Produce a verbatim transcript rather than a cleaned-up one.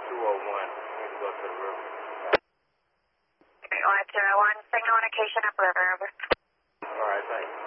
two oh one. Need to go to the river. one zero one, signal indication upriver, over. All right, thanks.